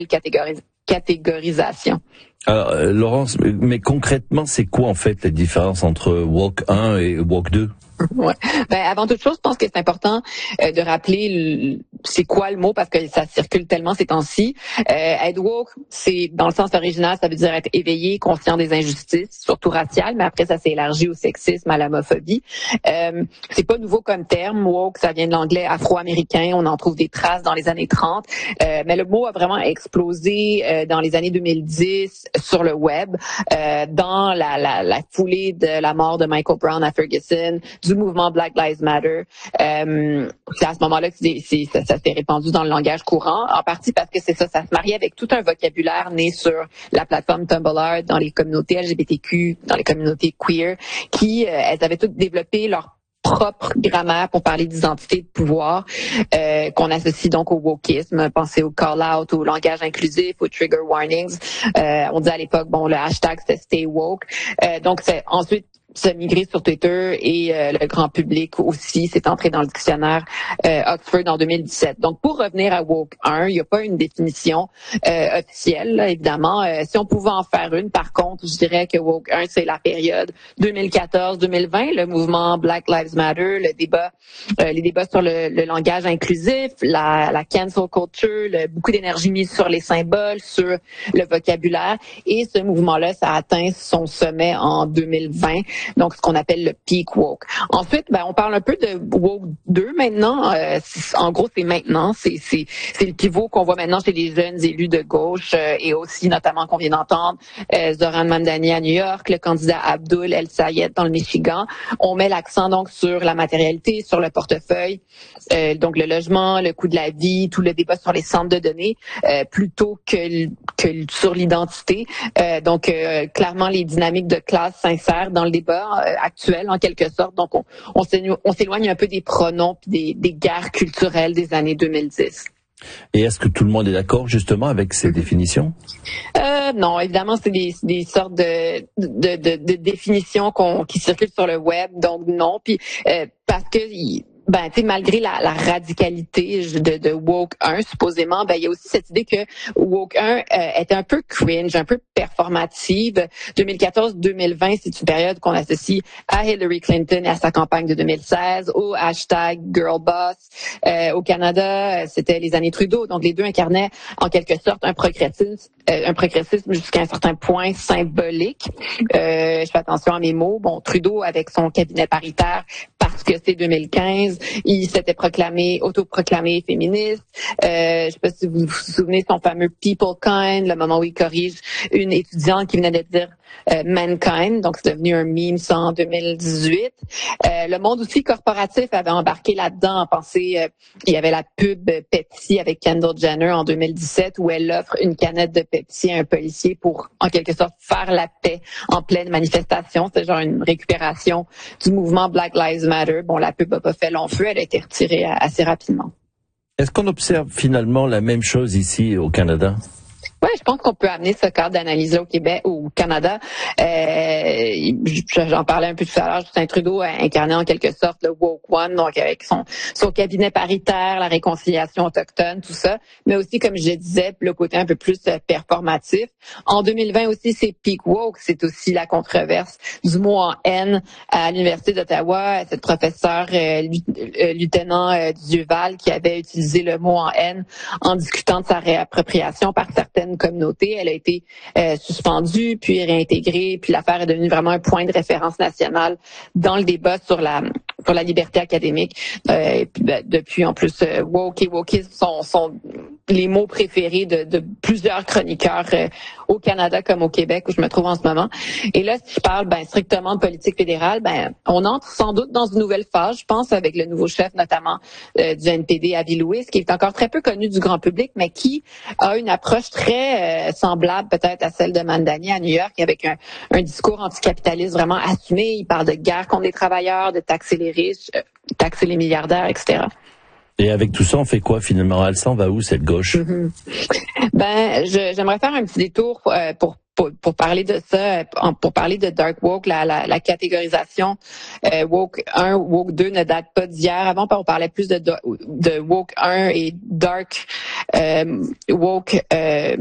catégorisation. Alors, Laurence, mais concrètement, c'est quoi en fait la différence entre woke 1 et woke 2? Ouais. Avant toute chose, je pense que c'est important de rappeler c'est quoi le mot parce que ça circule tellement ces temps-ci. Être woke, c'est dans le sens original, ça veut dire être éveillé, conscient des injustices, surtout raciales, mais après ça s'est élargi au sexisme, à l'homophobie. C'est pas nouveau comme terme. Woke, ça vient de l'anglais afro-américain. On en trouve des traces dans les années 30. Mais le mot a vraiment explosé dans les années 2010 sur le web, dans la foulée de la mort de Michael Brown à Ferguson, du mouvement Black Lives Matter. C'est à ce moment-là que ça s'est répandu dans le langage courant, en partie parce que c'est ça se mariait avec tout un vocabulaire né sur la plateforme Tumblr, dans les communautés LGBTQ, dans les communautés queer, qui elles avaient toutes développé leur propre grammaire pour parler d'identité de pouvoir, qu'on associe donc au wokisme. Pensez au call-out, au langage inclusif, aux trigger warnings. On dit à l'époque, le hashtag c'était Stay Woke. Donc c'est ensuite se migrer sur Twitter et le grand public aussi s'est entré dans le dictionnaire Oxford en 2017. Donc, pour revenir à Woke 1, il n'y a pas une définition officielle, là, évidemment. Si on pouvait en faire une, par contre, je dirais que Woke 1, c'est la période 2014-2020, le mouvement Black Lives Matter, les débats sur le langage inclusif, la cancel culture, beaucoup d'énergie mise sur les symboles, sur le vocabulaire. Et ce mouvement-là, ça a atteint son sommet en 2020. Donc, ce qu'on appelle le peak woke. Ensuite, on parle un peu de woke 2 maintenant. En gros, c'est maintenant. C'est le pivot qu'on voit maintenant chez les jeunes élus de gauche et aussi, notamment, qu'on vient d'entendre, Zoran Mamdani à New York, le candidat Abdul El Sayed dans le Michigan. On met l'accent donc sur la matérialité, sur le portefeuille, donc le logement, le coût de la vie, tout le débat sur les centres de données, plutôt que sur l'identité. Donc, clairement, les dynamiques de classe s'insèrent dans le débat actuel, en quelque sorte. Donc, on s'éloigne un peu des pronoms et des guerres culturelles des années 2010. Et est-ce que tout le monde est d'accord, justement, avec ces définitions? Non, évidemment, c'est des sortes de définitions qui circulent sur le web, donc non. Puis, parce que... malgré la radicalité de Woke 1, supposément, il y a aussi cette idée que Woke 1 était un peu cringe, un peu performative. 2014-2020, c'est une période qu'on associe à Hillary Clinton et à sa campagne de 2016, au hashtag Girlboss. Au Canada, c'était les années Trudeau. Donc, les deux incarnaient, en quelque sorte, un progressisme jusqu'à un certain point symbolique. Je fais attention à mes mots. Trudeau, avec son cabinet paritaire, parce que c'est 2015, il s'était autoproclamé féministe. Je sais pas si vous vous souvenez de son fameux People Kind, le moment où il corrige une étudiante qui venait de dire Mankind, donc c'est devenu un meme ça en 2018. Le monde aussi corporatif avait embarqué là-dedans. Il y avait la pub Pepsi avec Kendall Jenner en 2017 où elle offre une canette de Pepsi à un policier pour, en quelque sorte, faire la paix en pleine manifestation. C'est genre une récupération du mouvement Black Lives Matter. La pub n'a pas fait long feu, elle a été retirée assez rapidement. Est-ce qu'on observe finalement la même chose ici au Canada? Oui, je pense qu'on peut amener ce cadre d'analyse-là au Québec ou au Canada. J'en parlais un peu tout à l'heure. Justin Trudeau a incarné en quelque sorte le Woke One, donc avec son cabinet paritaire, la réconciliation autochtone, tout ça. Mais aussi, comme je disais, le côté un peu plus performatif. En 2020 aussi, c'est peak woke. C'est aussi la controverse du mot en haine à l'Université d'Ottawa. Cette professeure, lieutenant Duval, qui avait utilisé le mot en haine en discutant de sa réappropriation par certaines communautés. Elle a été suspendue, puis réintégrée, puis l'affaire est devenue vraiment un point de référence national dans le débat sur la liberté académique. Et puis, depuis, en plus, woke et wokisme sont les mots préférés de plusieurs chroniqueurs au Canada comme au Québec, où je me trouve en ce moment. Et là, si je parle strictement de politique fédérale, on entre sans doute dans une nouvelle phase, je pense, avec le nouveau chef, notamment du NPD, Avi Lewis, qui est encore très peu connu du grand public, mais qui a une approche très semblable peut-être à celle de Mamdani à New York, avec un discours anticapitaliste vraiment assumé. Il parle de guerre contre les travailleurs, de taxer les riches, taxer les milliardaires, etc. Et avec tout ça, on fait quoi finalement? Elle s'en va où, cette gauche? J'aimerais faire un petit détour pour pour parler de ça, pour parler de Dark Woke, la catégorisation Woke 1, Woke 2 ne date pas d'hier. Avant, on parlait plus de Woke 1 et Dark Woke